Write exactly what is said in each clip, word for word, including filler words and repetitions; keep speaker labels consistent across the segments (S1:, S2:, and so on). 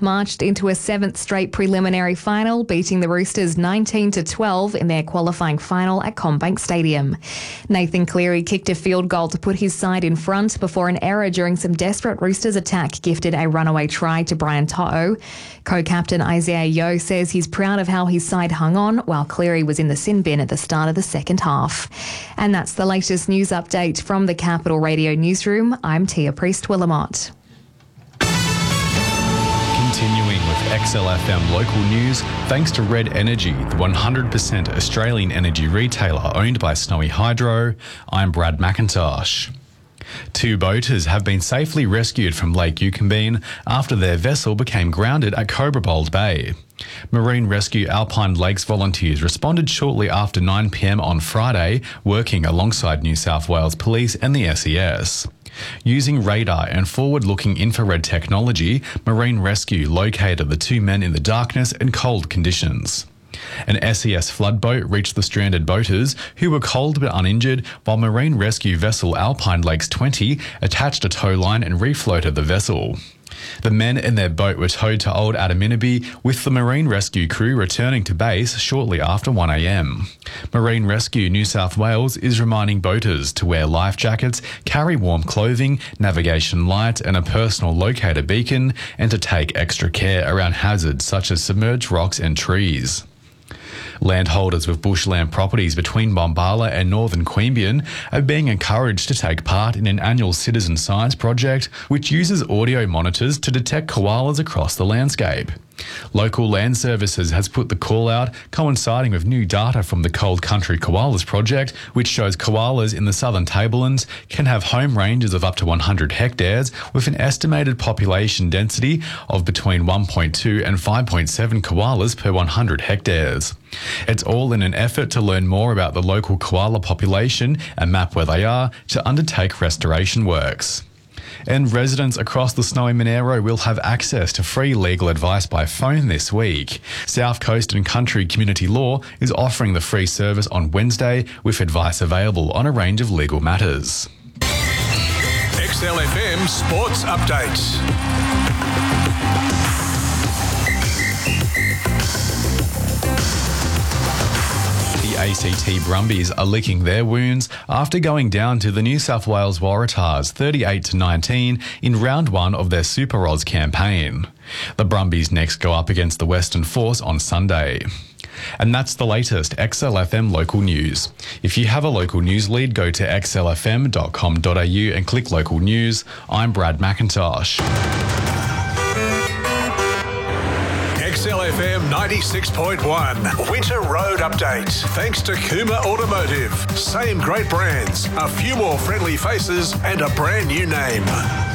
S1: have marched into a seventh straight preliminary final, beating the Roosters nineteen to twelve in their qualifying final at CommBank Stadium. Nathan Cleary kicked a field goal to put his side in front before an error during some desperate Roosters attack gifted a runaway try to Brian To'o. Co-captain Isaiah Yeo says he's proud of how his side hung on while Cleary was in the sin bin at the start of the second half. And that's the latest news update from the Capital Radio newsroom. I'm Tia Priest-Willamott.
S2: Continuing with X L F M local news, thanks to Red Energy, the one hundred percent Australian energy retailer owned by Snowy Hydro, I'm Brad McIntosh. Two boaters have been safely rescued from Lake Eucumbene after their vessel became grounded at Cobra Bold Bay. Marine Rescue Alpine Lakes volunteers responded shortly after nine p m on Friday, working alongside New South Wales Police and the S E S. Using radar and forward-looking infrared technology, Marine Rescue located the two men in the darkness and cold conditions. An S E S flood boat reached the stranded boaters, who were cold but uninjured, while Marine Rescue vessel Alpine Lakes twenty attached a tow line and refloated the vessel. The men in their boat were towed to Old Adaminaby, with the Marine Rescue crew returning to base shortly after one a m. Marine Rescue New South Wales is reminding boaters to wear life jackets, carry warm clothing, navigation lights and a personal locator beacon, and to take extra care around hazards such as submerged rocks and trees. Landholders with bushland properties between Bombala and northern Queanbeyan are being encouraged to take part in an annual citizen science project which uses audio monitors to detect koalas across the landscape. Local Land Services has put the call out, coinciding with new data from the Cold Country Koalas project, which shows koalas in the southern tablelands can have home ranges of up to one hundred hectares with an estimated population density of between one point two and five point seven koalas per one hundred hectares. It's all in an effort to learn more about the local koala population and map where they are to undertake restoration works. And residents across the Snowy Monaro will have access to free legal advice by phone this week. South Coast and Country Community Law is offering the free service on Wednesday with advice available on a range of legal matters.
S3: X L F M Sports Updates.
S2: The A C T Brumbies are licking their wounds after going down to the New South Wales Waratahs thirty-eight to nineteen in round one of their Super Oz campaign. The Brumbies next go up against the Western Force on Sunday. And that's the latest X L F M local news. If you have a local news lead, go to x l f m dot com dot a u and click local news. I'm Brad McIntosh.
S3: X L F M ninety-six point one Winter Road Update. Thanks to Kuma Automotive. Same great brands, a few more friendly faces and a brand new name.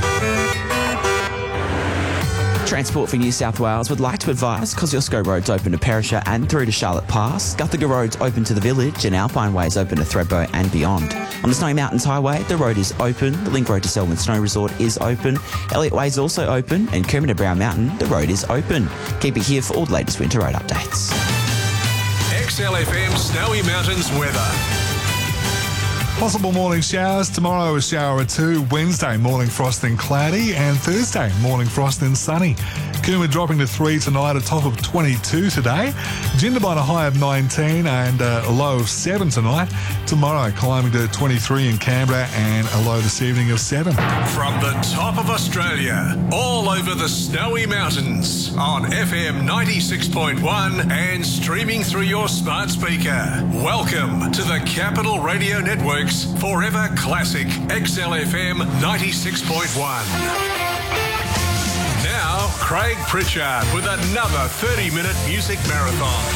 S4: Transport for New South Wales would like to advise Kosciuszko Road's open to Perisher and through to Charlotte Pass, Guthaga Road's open to the village and Alpine Way's open to Thredbo and beyond. On the Snowy Mountains Highway, the road is open, the Link Road to Selwyn Snow Resort is open, Elliott Way is also open and Kermit to Brown Mountain, the road is open. Keep it here for all the latest winter road updates.
S3: X L F M Snowy Mountains weather.
S5: Possible morning showers. Tomorrow a shower or two. Wednesday morning frost and cloudy. And Thursday morning frost and sunny. Cooma dropping to three tonight, a top of twenty-two today. Jindabyne a high of nineteen and a low of seven tonight. Tomorrow climbing to twenty-three in Canberra and a low this evening of seven.
S3: From the top of Australia, all over the Snowy Mountains, on F M ninety-six point one and streaming through your smart speaker. Welcome to the Capital Radio Network's Forever Classic X L F M ninety-six point one. Now, Craig Pritchard with another thirty-minute music marathon.